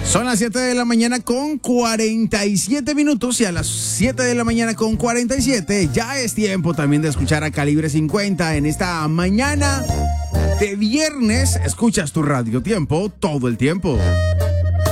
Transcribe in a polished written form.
Son las 7 de la mañana con 47 minutos y a las 7 de la mañana con 47 ya es tiempo también de escuchar a Calibre 50 en esta mañana de viernes. Escuchas tu Radio Tiempo todo el tiempo.